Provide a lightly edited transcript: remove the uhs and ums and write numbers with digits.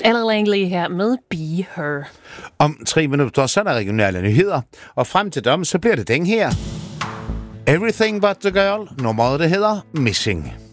Ella Langley her med Be Her. Om 3 minutter, så er der regionale nyheder. Og frem til dem, så bliver det den her. Everything But The Girl. Nummeret, det hedder Missing.